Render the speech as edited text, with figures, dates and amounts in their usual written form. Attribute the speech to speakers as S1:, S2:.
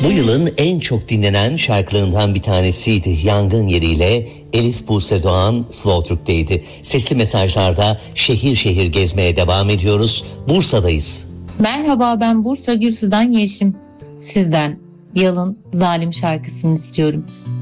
S1: Bu yılın en çok dinlenen şarkılarından bir tanesiydi. Yangın Yeri'yle Elif Buse Doğan Slow Türk'teydi. Sesli mesajlarda şehir şehir gezmeye devam ediyoruz. Bursa'dayız.
S2: Merhaba, ben Bursa Gürsü'den Yeşim. Sizden Yalın Zalim şarkısını istiyorum.